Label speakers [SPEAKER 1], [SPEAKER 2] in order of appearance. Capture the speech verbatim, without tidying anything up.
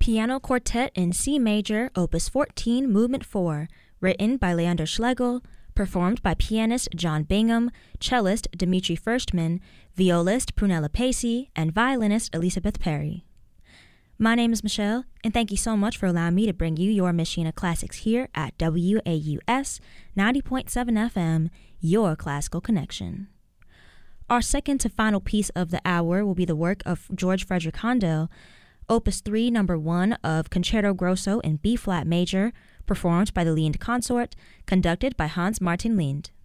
[SPEAKER 1] Piano Quartet in C Major, Opus fourteen, Movement four, written by Leander Schlegel, performed by pianist John Bingham, cellist Dimitri Firstman, violist Prunella Pacey, and violinist Elizabeth Perry. My name is Michelle, and thank you so much for allowing me to bring you your Machina Classics here at W A U S ninety point seven F M, your classical connection. Our second to final piece of the hour will be the work of George Frederick Handel, Opus three, Number one of Concerto Grosso in B-flat major, performed by the Lind Consort, conducted by Hans Martin Lind.